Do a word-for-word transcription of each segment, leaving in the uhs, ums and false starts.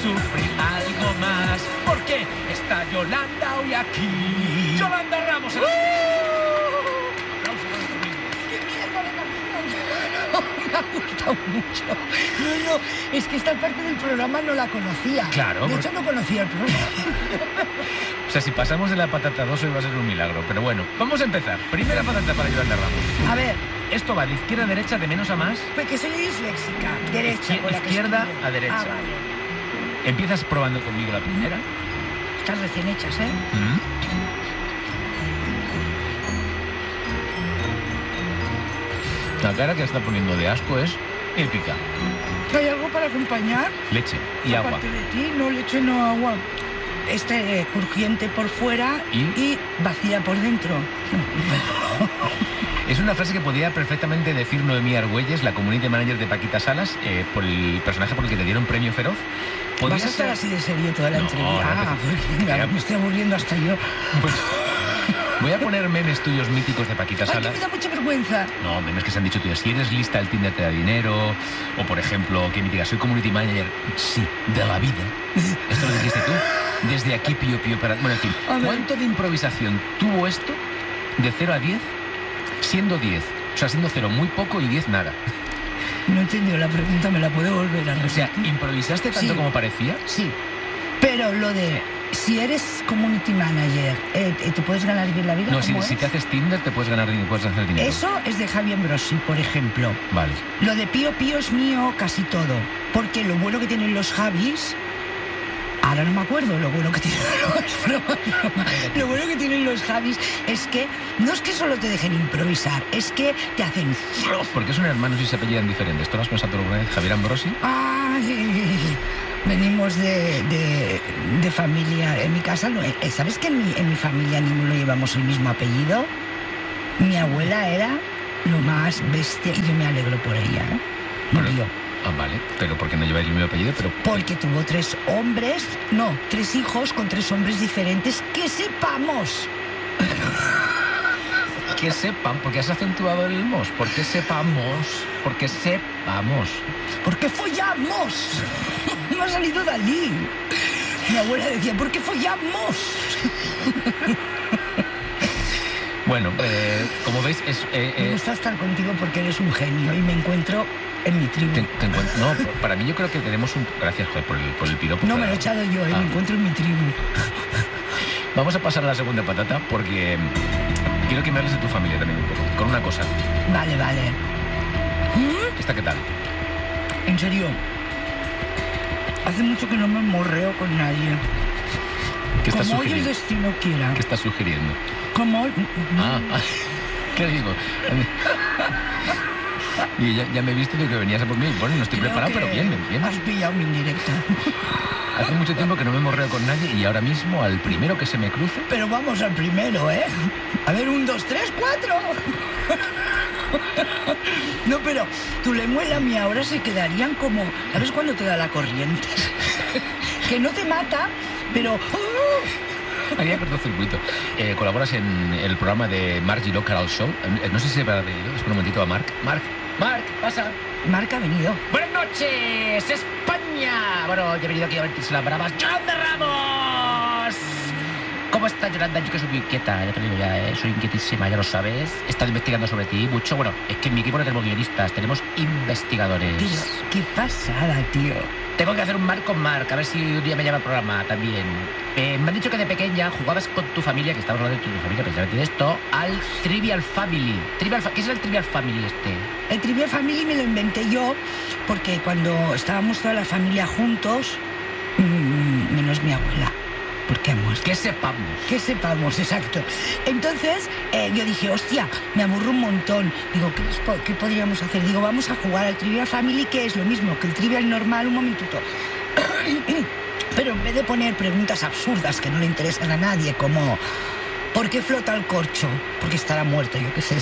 sufrir algo más. Porque está Yolanda hoy aquí. Yolanda Ramos. El... Me ha gustado mucho. No, no, es que esta parte del programa no la conocía. Claro. De hecho, no conocía el programa. O sea, si pasamos de la patata dos hoy va a ser un milagro. Pero bueno, vamos a empezar. Primera patata para Yolanda Ramos. A ver. Esto va de izquierda a derecha, de menos a más. Pues que soy disléxica. Derecha. Izquier- izquierda a derecha. Ah, vale. Empiezas probando conmigo la primera. Estás recién hechas, ¿eh? ¿Mm? La cara que está poniendo de asco es épica. ¿Hay algo para acompañar? Leche y agua. Aparte de ti, no leche, no agua. Este eh, crujiente por fuera ¿Y? y vacía por dentro. Es una frase que podría perfectamente decir Noemí Argüelles, la community manager de Paquita Salas, eh, por el personaje por el que te dieron premio Feroz. ¿Vas a estar así de serio toda la No, entrevista? no, Ah, no, porque mira, me estoy aburriendo hasta yo. Pues, voy a poner memes tuyos míticos de Paquita Ay, que Salas. me da mucha vergüenza. No, memes que se han dicho tuyos. Si eres lista, el Tinder te da dinero. O, por ejemplo, que me digas, soy community manager. Sí, de la vida. Esto lo dijiste tú. Desde aquí, pío, pío, para... Bueno, en fin. ¿Cuánto de improvisación tuvo esto de cero a diez, siendo diez? O sea, siendo cero muy poco y diez nada. No he entendido la pregunta, ¿me la puedo volver a repetir? O sea, ¿improvisaste tanto Sí. como parecía? Sí, pero lo de... Si eres community manager, eh, ¿te puedes ganar bien la vida? No, si, ¿Cómo si es? te haces Tinder te puedes ganar dinero, puedes hacer dinero. Eso es de Javi Ambrosi, por ejemplo. Vale. Lo de Pío Pío es mío casi todo. Porque lo bueno que tienen los Javis... Ahora no me acuerdo lo bueno que tienen los broma, broma. Lo bueno que tienen los Javis es que no es que solo te dejen improvisar, es que te hacen... ¿Por qué son hermanos y se apellidan diferentes? ¿Tú lo has pensado alguna vez, Javier Ambrosi? Ay, venimos de, de, de familia. En mi casa, no, eh, ¿sabes que en mi, en mi familia ninguno llevamos el mismo apellido? Mi abuela era lo más bestia y yo me alegro por ella, ¿eh? Bueno, Murió. Ah, vale. Pero ¿por qué no lleváis el mismo apellido? Pero... Porque tuvo tres hombres, no, tres hijos con tres hombres diferentes, que sepamos. Que sepan, porque has acentuado el mos. Porque sepamos. Porque sepamos. Porque follamos. No ha salido de allí. Mi abuela decía, ¿por qué follamos? Bueno, eh, como veis, es... Eh, Me eh, gusta estar contigo porque eres un genio y me encuentro en mi tribu. te- te encuent- no, para mí yo creo que tenemos un... Gracias, joder, por el, por el piropo. No, me para- lo he echado yo, ¿eh? Ah. Me encuentro en mi tribu. Vamos a pasar a la segunda patata porque quiero que me hables de tu familia también un poco. Con una cosa. Vale, vale. ¿Mm? ¿Esta qué tal? En serio, hace mucho que no me morreo con nadie. ¿Qué estás Como hoy el sugiriendo? destino quiera. ¿Qué estás sugiriendo? Como hoy... Ah, ah, ¿qué digo? Y ya, ya me he visto de que venías a por mí. Bueno, no estoy Creo preparado, que pero bien, bien. Has pillado mi indirecta. Hace mucho tiempo que no me morreo con nadie y ahora mismo al primero que se me cruce... Pero vamos al primero, ¿eh? A ver, un, dos, tres, cuatro. No, pero tu lengua y la mía ahora se quedarían como... ¿Sabes cuándo te da la corriente? Que no te mata, pero... Haría cortocircuito. Eh, colaboras en el programa de Mark Giró Caral Show. Eh, No sé si se habrá venido. Espera un momentito a Marc. Marc, Marc, pasa. Marca ha venido. Buenas noches, España. Bueno, ya he venido aquí a vertirse las bravas. ¡Yolanda Ramos! ¿Cómo estás, Yolanda? Yo que soy muy inquieta, ya te digo ya, ¿eh? Soy inquietísima, ya lo sabes. He estado investigando sobre ti mucho. Bueno, es que en mi equipo no tenemos guionistas, tenemos investigadores. Pero, qué pasada, tío. Tengo que hacer un Marc con Marc, a ver si un día me llama al programa también. Eh, me han dicho que de pequeña jugabas con tu familia, que estamos hablando de tu familia, precisamente de esto, al Trivial Family. Trivial Fa- ¿Qué es el Trivial Family este? El Trivial Family me lo inventé yo porque cuando estábamos toda la familia juntos, mmm, menos mi abuela, porque ha muerto. Que sepamos. Que sepamos, exacto. Entonces eh, yo dije, hostia, me aburro un montón. Digo, ¿qué, les po- ¿qué podríamos hacer? Digo, vamos a jugar al Trivial Family, que es lo mismo que el Trivial normal, un momentito. Pero en vez de poner preguntas absurdas que no le interesan a nadie, como ¿por qué flota el corcho? Porque estará muerto, yo qué sé.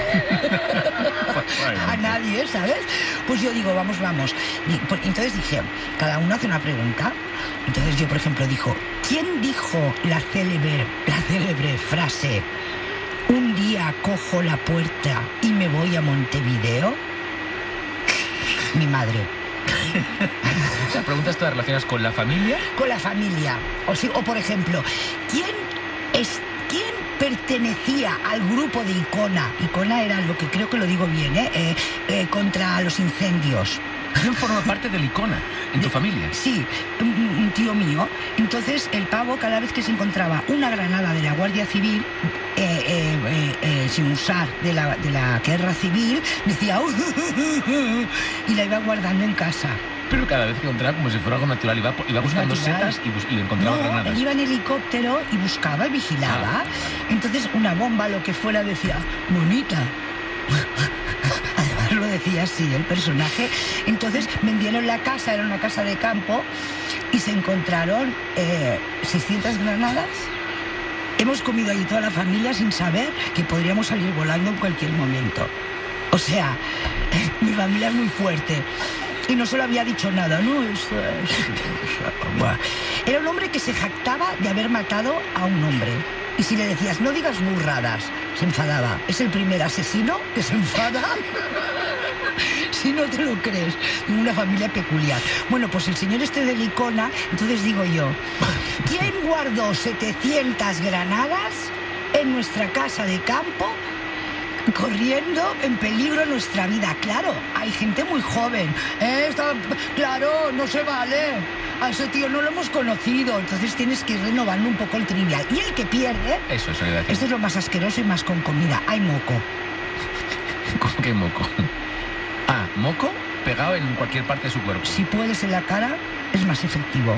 A nadie, ¿sabes? Pues yo digo, vamos, vamos. Di- pues, Entonces dije, cada uno hace una pregunta. Entonces yo, por ejemplo, dijo, ¿quién dijo la célebre, la célebre frase, un día cojo la puerta y me voy a Montevideo? Mi madre. sea, preguntas todas relacionadas con la familia. Con la familia. O, si, o por ejemplo, ¿quién es... ¿Quién pertenecía al grupo de Icona? Icona era lo que creo que lo digo bien, ¿eh? Eh, eh, contra los incendios. ¿Quién forma parte del Icona en tu familia? Sí, un, un tío mío. Entonces el pavo, cada vez que se encontraba una granada de la Guardia Civil, eh, eh, eh, eh, sin usar de la, de la guerra civil, decía uh, uh, uh, uh, y la iba guardando en casa. Pero cada vez que encontraba, como si fuera algo natural, iba, iba buscando natural. setas y, bus y encontraba no, granadas. Él iba en helicóptero y buscaba y vigilaba. Ah. Entonces una bomba, lo que fuera, decía, bonita. Además lo decía así el personaje. Entonces vendieron la casa, era una casa de campo, y se encontraron eh, seiscientas granadas. Hemos comido allí toda la familia sin saber que podríamos salir volando en cualquier momento. O sea, eh, mi familia es muy fuerte. Y no se lo había dicho nada, ¿no? Esto es... Era un hombre que se jactaba de haber matado a un hombre. Y si le decías, no digas burradas, se enfadaba. Es el primer asesino que se enfada si no te lo crees. En una familia peculiar. Bueno, pues el señor este de Icona, entonces digo yo, ¿quién guardó setecientas granadas en nuestra casa de campo, corriendo en peligro nuestra vida? Claro, hay gente muy joven. Eh, está, claro, no se vale. A ese tío no lo hemos conocido. Entonces tienes que ir renovando un poco el trivial. Y el que pierde... Eso, eso iba a decir. Esto es lo más asqueroso y más con comida. Hay moco. ¿Cómo que moco? Ah, moco pegado en cualquier parte de su cuerpo. Si puedes en la cara, es más efectivo.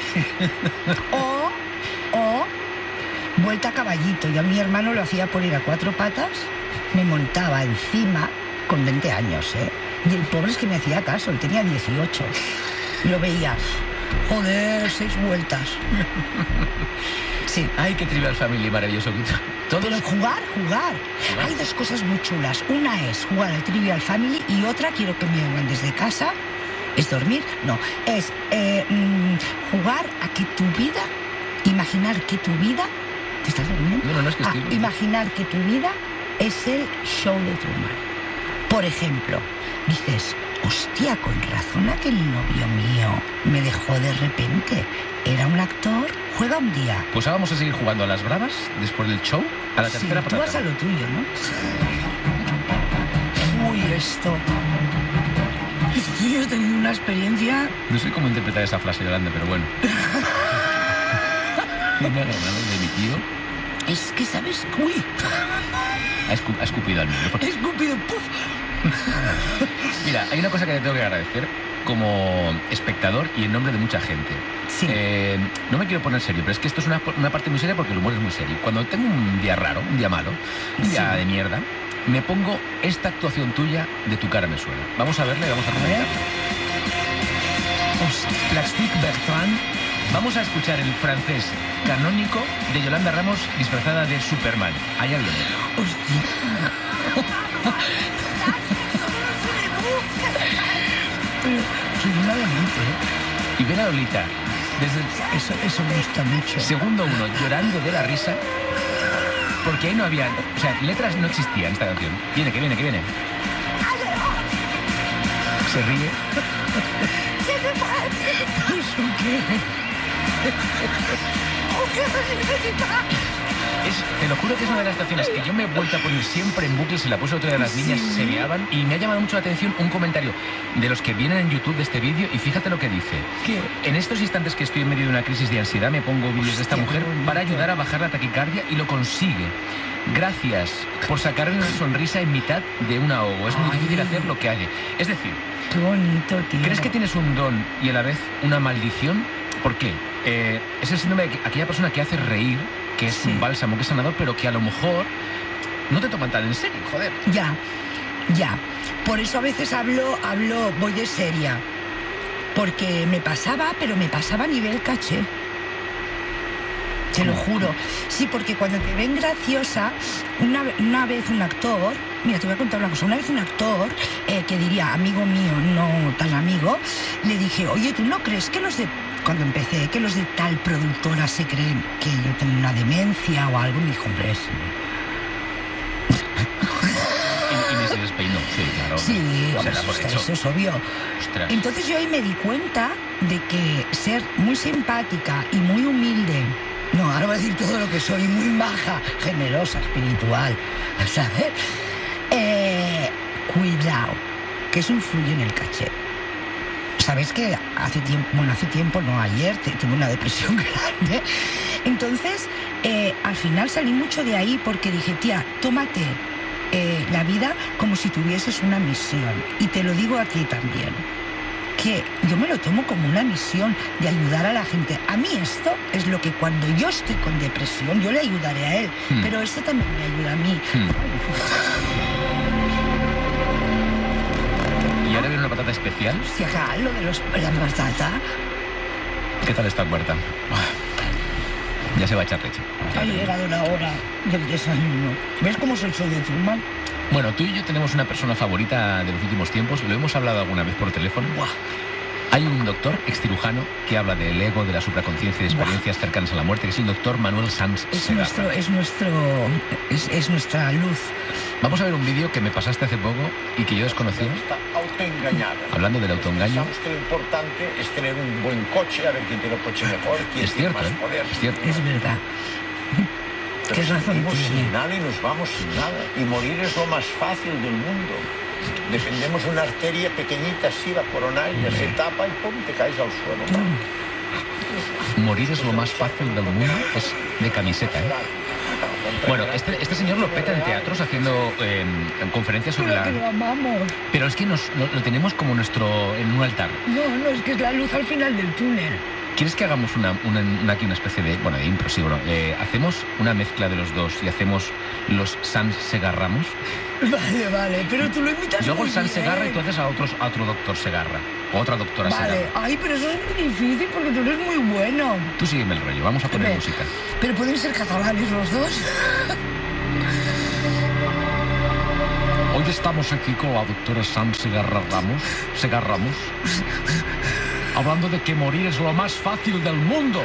o, o, vuelta a caballito. Yo a mi hermano lo hacía por ir a cuatro patas. Me montaba encima con veinte años, ¿eh? Y el pobre es que me hacía caso, él tenía dieciocho. Y lo veía, joder, seis vueltas. Sí. Ay, qué Trivial Family maravilloso. ¿Todos? Pero jugar, jugar. Jugar. Hay dos cosas muy chulas. Una es jugar al Trivial Family y otra, quiero que me oigan desde casa, es dormir. No, es eh, mmm, jugar a que tu vida, imaginar que tu vida... ¿Te estás durmiendo? No, no, no, es que ah, estoy... Imaginar que tu vida es el show de Truman. Por ejemplo, dices, hostia, con razón aquel novio mío me dejó de repente. Era un actor, juega un día. Pues ahora vamos a seguir jugando a las bravas después del show, a la tercera sí, tú vas a lo tuyo, ¿no? Uy, esto. Estoy teniendo una experiencia... No sé cómo interpretar esa frase grande, pero bueno. Una granada de mi tío. Es que, ¿sabes? Uy. Ha, escu ha escupido al mío. He escupido, puf. Mira, hay una cosa que te tengo que agradecer como espectador y en nombre de mucha gente. Sí. Eh, no me quiero poner serio, pero es que esto es una, una parte muy seria porque el humor es muy serio. Cuando tengo un día raro, un día malo, un día sí. de mierda, me pongo esta actuación tuya de Tu cara me suena. Vamos a verla y vamos a comentarla. Plastic Bertrand. Vamos a escuchar el francés canónico de Yolanda Ramos disfrazada de Superman. Allá viene. Hostia. Y ven a Lolita desde el... eso, eso me gusta mucho. Segundo uno, llorando de la risa, porque ahí no había... O sea, letras no existían en esta canción. Viene, que viene, que viene. Se ríe. ¿Eso qué? Es, te lo juro que es una de las canciones que yo me he vuelto a poner siempre en bucle. Se la puse otra de las niñas, sí. Se meaban. Y me ha llamado mucho la atención un comentario de los que vienen en YouTube de este vídeo. Y fíjate lo que dice. ¿Qué? En estos instantes que estoy en medio de una crisis de ansiedad, me pongo vídeos de esta mujer para ayudar a bajar la taquicardia y lo consigue. Gracias por sacarme una sonrisa en mitad de un ahogo. Es muy Ay. difícil hacer lo que hace. Es decir, qué bonito, tío. ¿Crees que tienes un don y a la vez una maldición? ¿Por qué? Eh, es el síndrome de aquella persona que hace reír, que es sí. un bálsamo, que es sanador, pero que a lo mejor no te toman tan en serio, joder. Ya, ya. Por eso a veces hablo, hablo, voy de seria. Porque me pasaba, pero me pasaba a nivel caché. Te lo juro. Sí, porque cuando te ven graciosa, una, una vez un actor, mira, te voy a contar una cosa, una vez un actor, eh, que diría amigo mío, no tan amigo, le dije, oye, ¿tú no crees que los de, cuando empecé, que los de tal productora se creen que yo tengo una demencia o algo? Me dijo, hombre, sí. y, y me se despeinó. Sí, claro. Sí, hombre, será por eso, hecho. eso es obvio. Ostras. Entonces yo ahí me di cuenta de que ser muy simpática y muy humilde, no, ahora voy a decir todo lo que soy, muy maja, generosa, espiritual, ¿sabes? Eh, cuidado, que eso influye en el caché. Sabes que hace tiempo, bueno, hace tiempo, no ayer, te- tuve una depresión grande. Entonces, eh, al final salí mucho de ahí porque dije, tía, tómate eh, la vida como si tuvieses una misión. Y te lo digo a ti también, que yo me lo tomo como una misión de ayudar a la gente. A mí esto es lo que cuando yo estoy con depresión, yo le ayudaré a él, Hmm. pero este también me ayuda a mí. Hmm. ¿Y ahora viene una patata especial? Si acá lo de los, la patata, ¿Qué tal está Huerta? Ya se va a echar leche. ha llegado la hora del desayuno. ¿Ves cómo soy yo de Truman? Bueno, tú y yo tenemos una persona favorita de los últimos tiempos. Lo hemos hablado alguna vez por teléfono. Buah. Hay un doctor excirujano que habla del ego, de la supraconciencia y de experiencias cercanas a la muerte, que es el doctor Manuel Sanz Es Segarra. nuestro, es nuestro, es, es nuestra luz. Vamos a ver un vídeo que me pasaste hace poco y que yo desconocía, Está autoengañada. hablando del autoengaño. Pensamos que lo importante es tener un buen coche, a ver quién tiene el coche mejor, quién Es tiene cierto, más ¿eh? poder. Es cierto. Es verdad. Pero Qué razón seguimos tiene. sin nada y nos vamos sin nada. Y morir es lo más fácil del mundo. Defendemos una arteria pequeñita así, la coronaria, se tapa y pum, te caes al suelo. Morir es lo más fácil del mundo. Es de camiseta, ¿eh? Bueno, este, este señor lo peta en teatros haciendo eh, conferencias sobre Pero que lo la... amamos. Pero es que nos, lo, lo tenemos como nuestro... en un altar. No, no, es que es la luz al final del túnel. ¿Quieres que hagamos una, una, una- aquí una especie de... bueno, de impro, sí, bueno, eh, hacemos una mezcla de los dos y hacemos los Sans Segarramos? Vale, vale, pero tú lo imitas Yo hago muy el Sans bien. Segarra y tú haces a, otros, a otro doctor Segarra. O otra doctora Vale, Segarra. ay, pero eso es muy difícil porque tú eres muy bueno. Tú sígueme el rollo, vamos a poner Ve, música. Pero pueden ser catalanes los dos. Hoy estamos aquí con la doctora Sans Segarra Ramos, Segarramos, hablando de que morir es lo más fácil del mundo.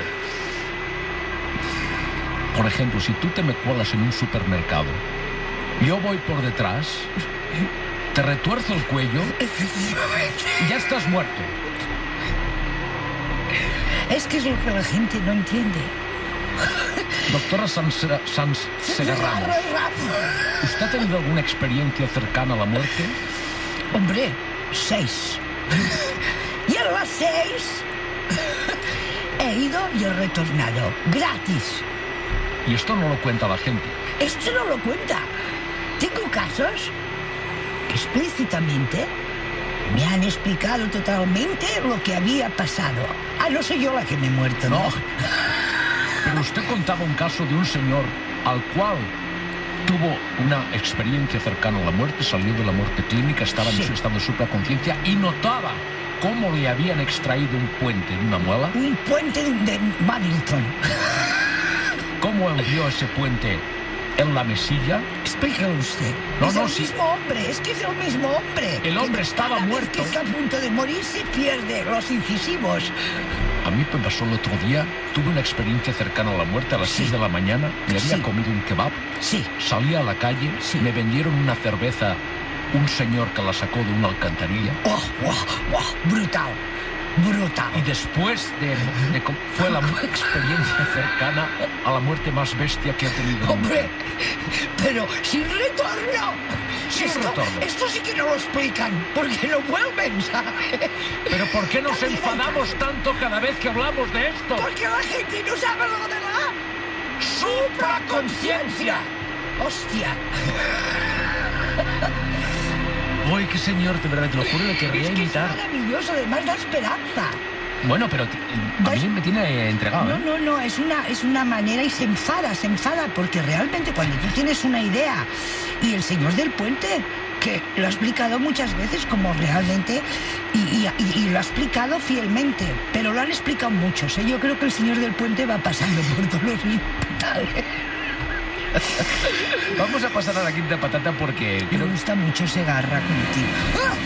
Por ejemplo, si tú te me cuelas en un supermercado, yo voy por detrás, te retuerzo el cuello Efectivamente. y ya estás muerto. Es que es lo que la gente no entiende. Doctora Sans, Sans Segarramos, ¿usted ha tenido alguna experiencia cercana a la muerte? Hombre, seis. Y a las seis he ido y he retornado. Gratis. Y esto no lo cuenta la gente. Esto no lo cuenta. Tengo casos que explícitamente me han explicado totalmente lo que había pasado. Ah, no soy yo la que me he muerto, ¿no? No. Pero usted contaba un caso de un señor al cual tuvo una experiencia cercana a la muerte, salió de la muerte clínica, estaba en Sí. su estado de supraconciencia y notaba cómo le habían extraído un puente de una muela, Un puente de Hamilton. cómo él vio ese puente en la mesilla. Explíquelo usted. No, es no, el sí. mismo hombre, es que es el mismo hombre. El hombre estaba Cada vez muerto. que está a punto de morir se pierde los incisivos. A mí me pasó el otro día, tuve una experiencia cercana a la muerte a las Sí. seis de la mañana, me había Sí. comido un kebab, Sí. salí a la calle, Sí. me vendieron una cerveza, un señor que la sacó de una alcantarilla. Oh, oh, oh, brutal. Brutal. Y después de, de co- fue la experiencia cercana a la muerte más bestia que he tenido. Hombre, pero sin retorno. Sin esto, retorno. Esto sí que no lo explican, porque no vuelven, ¿sabes? Pero ¿por qué nos También hay- enfadamos tanto cada vez que hablamos de esto? Porque la gente no sabe lo de la supraconciencia. Hostia. Uy, qué señor, de verdad, te lo juro, le querría Es que es imitar. maravilloso, además da esperanza. Bueno, pero t- a mí ¿Ves? me tiene entregado, No, ¿eh? no, no, es una, es una manera y se enfada, se enfada, porque realmente cuando tú tienes una idea y el señor del puente, que lo ha explicado muchas veces como realmente, y, y- y- y lo ha explicado fielmente, pero lo han explicado muchos, ¿eh? Yo creo que el señor del puente va pasando por todos los hospitales. Vamos a pasar a la quinta patata porque Me creo que gusta mucho Segarra contigo. ¡Ah!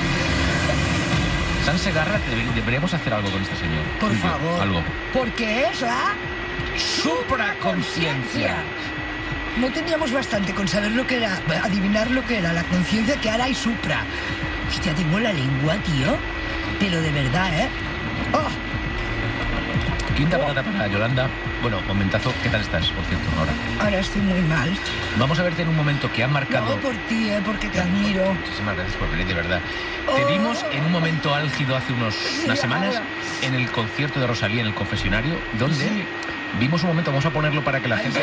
San Segarra debe- deberíamos hacer algo con este señor. Por Tú y yo, favor. Algo. Porque es la Supraconciencia. no teníamos bastante con saber lo que era, adivinar lo que era la conciencia que ahora hay supra. Hostia, tengo la lengua, tío. Pero de verdad, ¿eh? ¡Oh! Quinta patata para Yolanda. Bueno, momentazo, ¿qué tal estás, por cierto, ahora? Ahora estoy muy mal. Vamos a verte en un momento que ha marcado... No, por ti, ¿eh? Porque te admiro. Muchísimas gracias por venir, de verdad. Oh. Te vimos en un momento álgido hace unos, unas semanas en el concierto de Rosalía en el confesionario, donde Sí. vimos un momento, vamos a ponerlo para que la gente...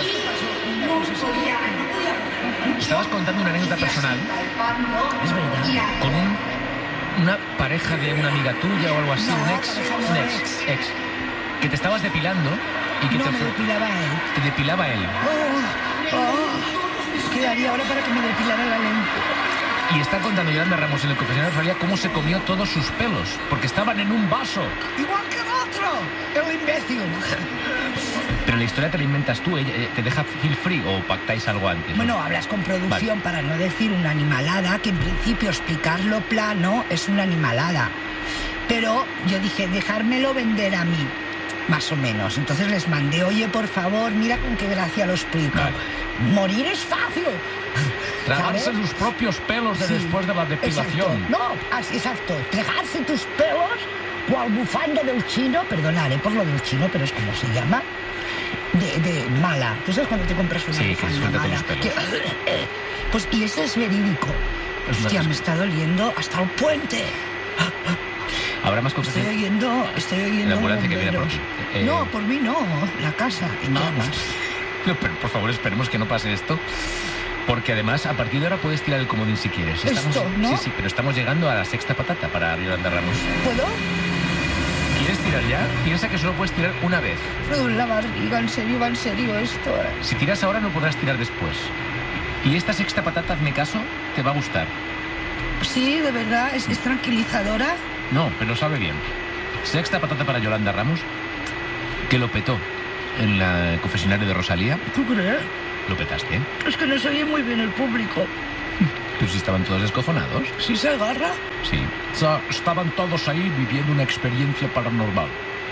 Estabas contando una anécdota personal Es verdad. con un, una pareja de una amiga tuya o algo así, No, un ex, pareja no, un ex, ex. ex, que te estabas depilando y que No te, me ofre- depilaba él. te depilaba él. Oh, oh. ¿Qué haría ahora para que me depilara la lengua? Y está contando Yolanda Ramos en el confesionario de Rosalía cómo se comió todos sus pelos, porque estaban en un vaso. Igual que el otro, el imbécil. Pero la historia te la inventas tú, ella, eh, ¿te deja feel free o pactáis algo antes? Bueno, hablas con producción para no decir una animalada, que en principio explicarlo plano es una animalada. Pero yo dije, dejármelo vender a mí, más o menos. Entonces les mandé, oye, por favor, mira con qué gracia lo explico. Vale. Morir es fácil. Tragarse ¿sabes? sus propios pelos de Sí, después de la depilación. Exacto. No, así, exacto. Tragarse tus pelos cual bufanda del chino, perdonaré por lo del chino, pero es como se llama, de, de mala. ¿Tú sabes cuando te compras una Sí, que bufanda suelta todos mala? los pelos. Que- pues, y eso es verídico. Es una Hostia, cosa. me está doliendo hasta el puente. Habrá más Estoy confesiones. oyendo, estoy oyendo La ambulancia que viene por bomberos. ti. Eh, No, por mí no, la casa en Ah, llamas. no, pero por favor, esperemos que no pase esto. Porque además, a partir de ahora puedes tirar el comodín si quieres. Esto, ¿no? Sí, sí, pero estamos llegando a la sexta patata para Yolanda Ramos. ¿Puedo? ¿Quieres tirar ya? Piensa que solo puedes tirar una vez. Me duele la barriga, en serio, va en serio esto. eh. Si tiras ahora no podrás tirar después. Y esta sexta patata, hazme caso, te va a gustar. Sí, de verdad, es, es tranquilizadora. No, pero sabe bien. Sexta patata para Yolanda Ramos, que lo petó en la confesionario de Rosalía. ¿Tú crees? Lo petaste, ¿eh? Es que no se oye muy bien el público. Pero si estaban todos descojonados. ¿Sí se agarra? Sí. O sea, estaban todos ahí viviendo una experiencia paranormal.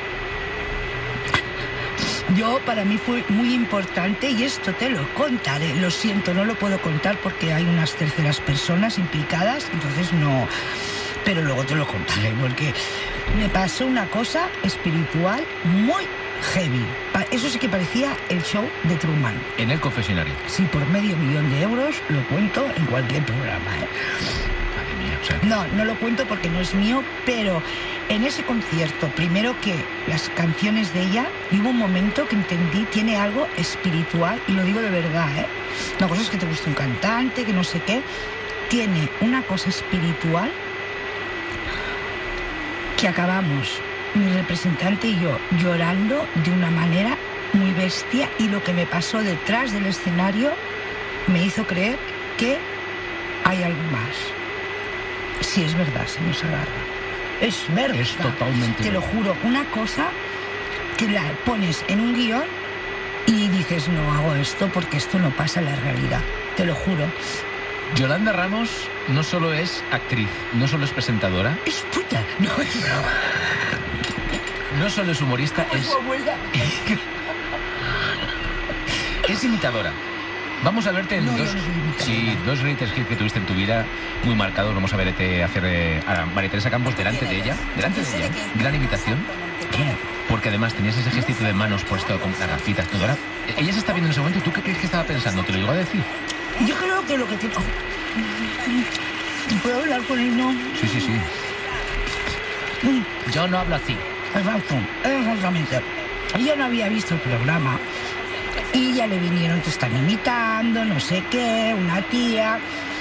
Yo, para mí fue muy importante y esto te lo contaré. Lo siento, no lo puedo contar porque hay unas terceras personas implicadas, entonces no... Pero luego te lo contaré porque me pasó una cosa espiritual muy heavy. Pa- Eso sí que parecía el show de Truman. En el confesionario. Sí, por medio millón de euros lo cuento en cualquier programa, ¿eh? Madre mía, o sea... No, no lo cuento porque no es mío, pero en ese concierto, primero que las canciones de ella, y hubo un momento que entendí, tiene algo espiritual, y lo digo de verdad, ¿eh? Una cosa es que te gusta un cantante, que no sé qué, tiene una cosa espiritual que acabamos, mi representante y yo, llorando de una manera muy bestia, y lo que me pasó detrás del escenario me hizo creer que hay algo más. Si es verdad, se nos agarra. Es verdad. Es totalmente Te lo verdad. juro, una cosa que la pones en un guión y dices, no hago esto porque esto no pasa en la realidad. Te lo juro. Yolanda Ramos no solo es actriz, no solo es presentadora, Es puta. No es broma. no solo es humorista, es, Tu abuela. es imitadora. Vamos a verte en No, yo dos, no soy imitadora. sí, dos greatest hits que tuviste en tu vida muy marcados. Vamos a verte hacer eh, a María Teresa Campos delante de ella, delante de ella. Gran imitación. Porque además tenías ese gestito de manos puesto con las gafitas, todo. Ahora, ella se está viendo en ese momento y tú qué crees que estaba pensando, te lo llegó a decir. Yo creo que lo que tiene... ¿Puedo hablar con él? No. Sí, sí, sí. Yo no hablo así. Exacto, exactamente. Yo no había visto el programa y ya le vinieron, te están imitando, no sé qué, una tía.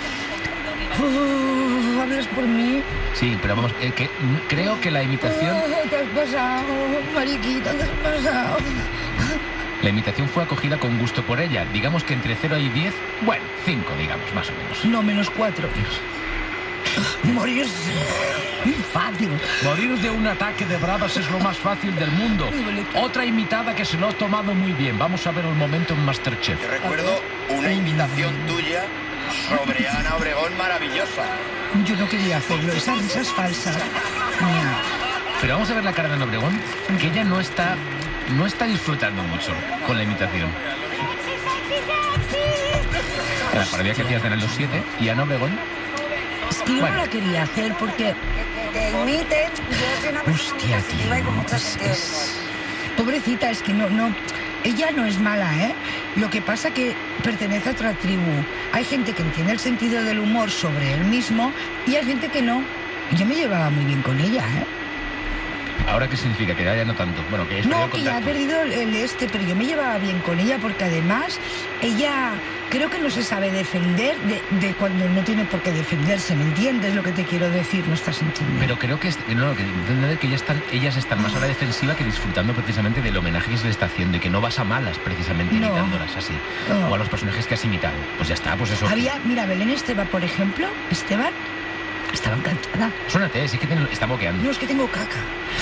Uf, ¿hablas por mí? Sí, pero vamos, eh, que, mm, creo que la imitación, Ah, te has pasado, mariquita, te has pasado. la imitación fue acogida con gusto por ella. Digamos que entre cero y diez, bueno, cinco, digamos, más o menos. No, menos cuatro. Morirse. Fácil. Morir de un ataque de bravas es lo más fácil del mundo. Otra imitada que se lo ha tomado muy bien. Vamos a ver el momento en Masterchef. Yo recuerdo una imitación tuya sobre Ana Obregón maravillosa. Yo no quería hacerlo, esa risa es falsa. Mía. Pero vamos a ver la cara de Ana Obregón, que ella no está, no está disfrutando mucho con la imitación. Sexy, sexy, sexy. La parodia que hacías de en los siete y Ana Obregón. Es que yo Bueno. no la quería hacer porque... Que imiten, yo soy una persona muy Hostia, sensitiva y con tío, mucho es, sentido del es- pobrecita, es que no, no, ella no es mala, ¿eh? Lo que pasa que pertenece a otra tribu. Hay gente que entiende el sentido del humor sobre él mismo y hay gente que no. Yo me llevaba muy bien con ella, ¿eh? ¿Ahora qué significa? Que ya no tanto. Bueno, que es No, que ya ha perdido el, el este, pero yo me llevaba bien con ella porque además ella creo que no se sabe defender de, de cuando no tiene por qué defenderse, ¿me entiendes lo que te quiero decir? No estás entendiendo. Pero creo que, es, no, que, entender que ellas están, ellas están más a la defensiva que disfrutando precisamente del homenaje que se le está haciendo y que no vas a malas precisamente No. imitándolas así. No. O a los personajes que has imitado. Pues ya está, pues eso. Había, mira, Belén Esteban, por ejemplo, Esteban, estaba encantada. Suénate, sí que te, está boqueando. No, es que tengo caca.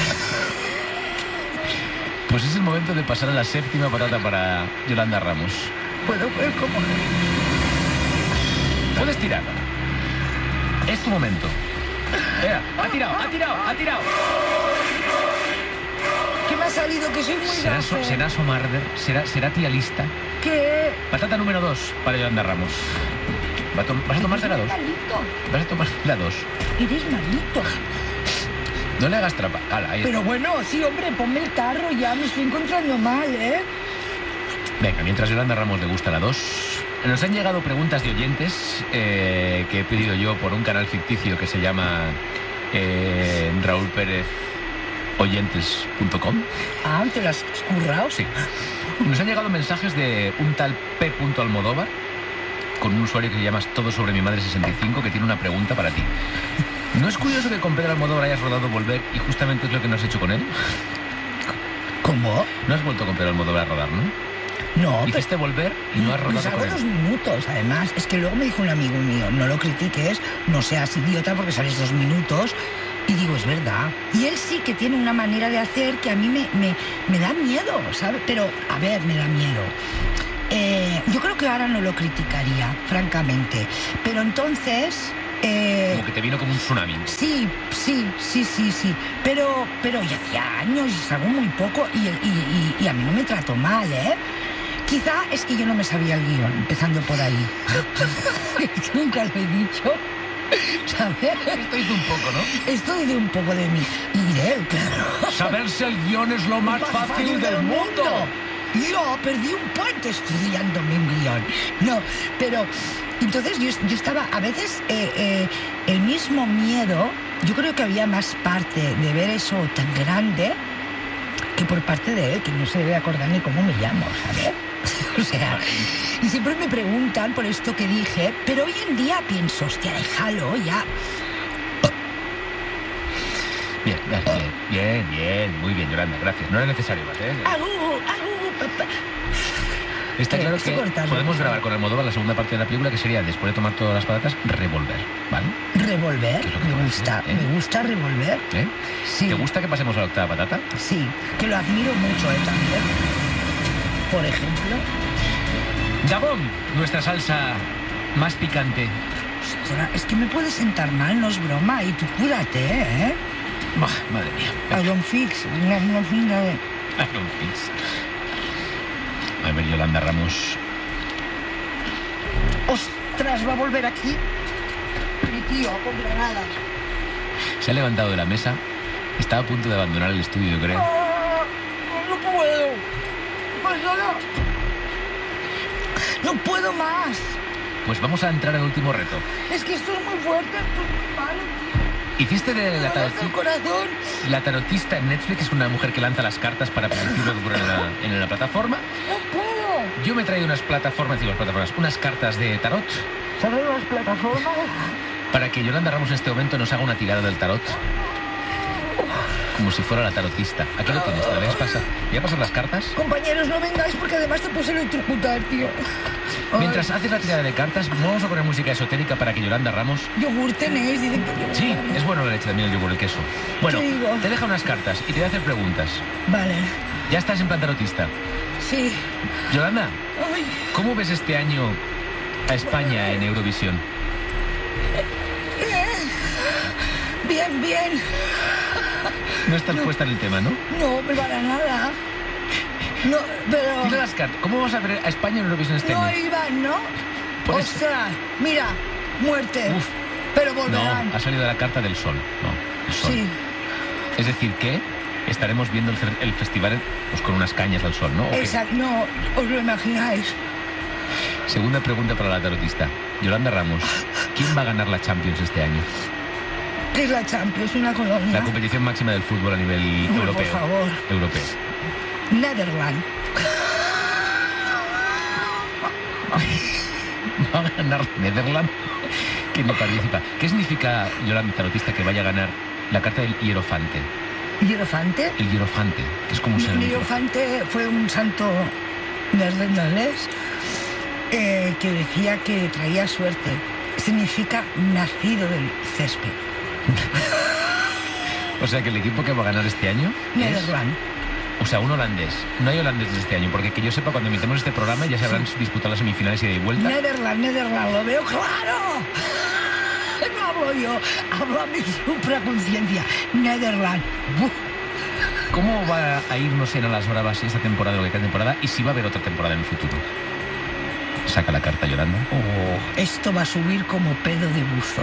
Pues es el momento de pasar a la séptima patata para Yolanda Ramos. Puedo ver cómo... Puedes tirar. Es tu momento. Mira, ha tirado, ha tirado, ha tirado. ¿Qué me ha salido? Que soy muy ¿Será, so, gafe. será Somarder? ¿Será, ¿Será tía lista? ¿Qué? Patata número dos para Yolanda Ramos. ¿Va a to- ¿Vas a tomarte la dos? Malito. ¿Vas a tomar la dos? Eres malito. No le hagas trampa. Hala, ahí está. Pero bueno, sí, hombre, ponme el tarro ya, me estoy encontrando mal, ¿eh? Venga, mientras Yolanda Ramos le gusta la dos, nos han llegado preguntas de oyentes eh, que he pedido yo por un canal ficticio que se llama eh, Raúl Pérez oyentes punto com. Ah, ¿te las has currado? Sí. Nos han llegado mensajes de un tal P. Almodóvar con un usuario que llamas Todo sobre mi madre sesenta y cinco que tiene una pregunta para ti. ¿No es curioso que con Pedro Almodóvar hayas rodado Volver y justamente es lo que no has hecho con él? ¿Cómo? No has vuelto con Pedro Almodóvar a rodar, ¿no? No, pero... Hiciste Volver y no has Pues rodado hago con dos él. minutos, además. Es que luego me dijo un amigo mío, no lo critiques, no seas idiota porque sales dos minutos. Y digo, es verdad. Y él sí que tiene una manera de hacer que a mí me, me, me da miedo, ¿sabes? Pero, a ver, me da miedo. Eh, yo creo que ahora no lo criticaría, francamente. Pero entonces... eh, Como que te vino como un tsunami. Sí, sí, sí, sí, sí. Pero, pero ya hacía años y salgo muy poco y, y, y, y a mí no me trato mal, ¿eh? Quizá es que yo no me sabía el guión, empezando por ahí. Nunca lo he dicho, ¿sabes? Esto hizo un poco, ¿no? Esto dice un poco de mí. Y de él, claro. Saberse el guión es lo más fácil del mundo. Yo perdí un puente estudiándome un guión. No, pero... Entonces yo, yo estaba, a veces, eh, eh, el mismo miedo, yo creo que había más parte de ver eso tan grande que por parte de él, que no se debe acordar ni cómo me llamo, ¿sabes? O sea, y siempre me preguntan por esto que dije, pero hoy en día pienso, hostia, déjalo ya. Bien, bien, bien, bien, bien, muy bien, Yolanda, gracias. No era necesario más, ¿eh? Agu, agu, papá. Está ¿Qué? claro Estoy que cortando. podemos grabar con Almodóvar la segunda parte de la película, que sería, después de tomar todas las patatas, revolver, ¿vale? Revolver, ¿Qué es lo que te me voy a gusta, decir, eh? me gusta revolver. ¿Eh? Sí. ¿Te gusta que pasemos a la octava patata? Sí, que lo admiro mucho, ¿eh? También. Por ejemplo. Gabón, nuestra salsa más picante. Ostras, es que me puede sentar mal, no es broma. Y tú cuídate, ¿eh? Bah, madre mía. I don't fix. No, no, no. I don't fix. A ver, Yolanda Ramos. Ostras, va a volver aquí. Mi tío, con granadas. Se ha levantado de la mesa. Está a punto de abandonar el estudio, yo creo. Ah, no puedo. Perdona. No puedo más. Pues vamos a entrar al último reto. Es que esto es muy fuerte, esto es muy malo. ¿Hiciste de la, Me duele el taroti- corazón. la tarotista en Netflix? Es una mujer que lanza las cartas para predecir lo que ocurre en la, en la plataforma. No puedo. Yo me he traído unas plataformas, digo, plataformas, unas cartas de tarot ¿Sabes las plataformas? para que Yolanda Ramos en este momento nos haga una tirada del tarot. Como si fuera la tarotista. Aquí lo tienes, ¿te la ves pasar? ¿Voy a pasar las cartas? Compañeros, no vengáis porque además te puedes electrocutar, tío. Ay, Mientras haces la tirada de cartas, vamos a poner música esotérica para que Yolanda Ramos... yogur tenéis, dicen que yogur. Sí, es bueno la leche también, el yogur, el queso. Bueno, ¿Qué digo? te deja unas cartas y te voy a hacer preguntas. Vale, Ya estás en plan tarotista. sí. Yolanda, Ay, ¿cómo ves este año a España en Eurovisión? bien, bien. No estás puesta en el tema, ¿no? No, pero para nada. No, pero... Tira las cartas. ¿Cómo vas a ver a España en Eurovisión este No año? iban, ¿no? Por eso- ¡Ostras! Mira, muerte. Uf. Pero No, volverán. ha salido la carta del sol. No, el sol. Sí, Es decir, que estaremos viendo el, cer- el festival pues, con unas cañas al sol, ¿no? ¿O qué? exacto. No, os lo imagináis. Segunda pregunta para la tarotista. Yolanda Ramos, ¿quién va a ganar la Champions este año? ¿Qué es la Champions? Una colonia. La competición máxima del fútbol a nivel por europeo. favor. Europeo. Netherland. Va a ganar Netherlands, que no participa. ¿Qué significa, Yolanda tarotista, que vaya a ganar la carta del hierofante? ¿Hierofante? El hierofante, que es como un ser El micro. Hierofante fue un santo neerlandés eh, que decía que traía suerte. Significa nacido del césped. O sea que el equipo que va a ganar este año es, Netherland. o sea, un holandés. No hay holandeses este año, porque que yo sepa, cuando emitamos este programa ya se habrán disputado las semifinales y de vuelta. Netherland, Netherland, lo veo claro. No hablo yo, hablo a mi supraconciencia. Netherland. Buf. ¿Cómo va a ir, no sé, a las bravas esta temporada o que queda temporada? Y si va a haber otra temporada en el futuro. Saca la carta, Yolanda. Oh, esto va a subir como pedo de buzo.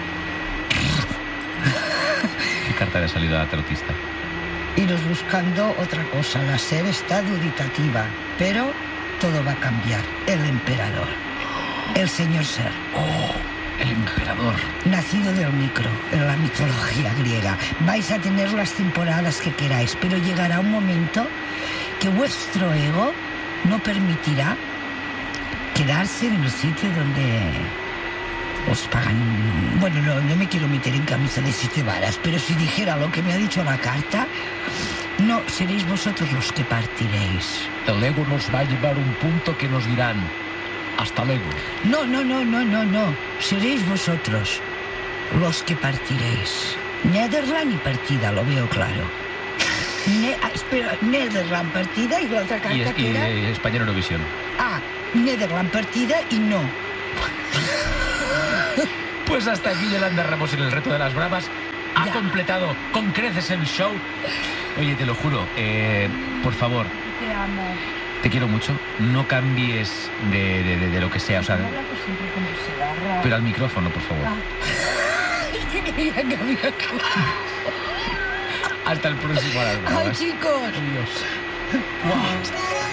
¿Qué carta le ha salido a la tarotista? Iros buscando otra cosa. La ser está duditativa, pero todo va a cambiar. El emperador. El señor Ser. ¡Oh! El emperador. Nacido del micro, en la mitología griega. Vais a tener las temporadas que queráis, pero llegará un momento que vuestro ego no permitirá quedarse en el sitio donde os pagan. Bueno, no, no me quiero meter en camisa de siete varas, pero si dijera lo que me ha dicho la carta, no seréis vosotros los que partiréis. El ego nos va a llevar a un punto que nos dirán: hasta luego. No, no, no, no, no, no. Seréis vosotros los que partiréis. Netherland y partida, lo veo claro. Ne ah, espera, Netherland partida y la otra carta Y, es- que y, era... eh, España en Eurovisión. Ah, Netherland partida y no. Pues hasta aquí Yolanda Ramos en el reto de las bravas. Ha Ya. completado con creces el show. Oye, te lo juro, eh, por favor, Te amo. te quiero mucho. No cambies de, de- de- de lo que sea, o sea, pero al micrófono, por favor. Hasta el próximo a las Ay, bravas. chicos. Adiós. Wow.